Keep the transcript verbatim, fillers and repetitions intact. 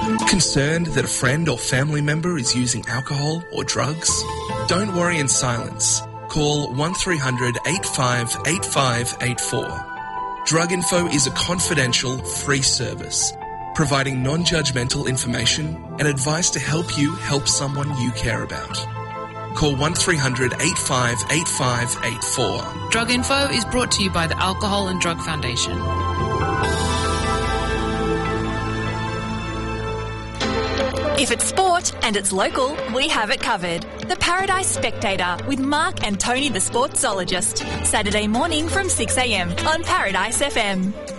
Concerned that a friend or family member is using alcohol or drugs? Don't worry in silence. Call one three hundred eight five eight five eight four. Drug Info is a confidential, free service, providing non-judgmental information and advice to help you help someone you care about. Call one three hundred eight five eight five eight four. Drug Info is brought to you by the Alcohol and Drug Foundation. If it's sport and it's local, we have it covered. The Paradise Spectator with Mark and Tony the Sportsologist. Saturday morning from six a m on Paradise F M.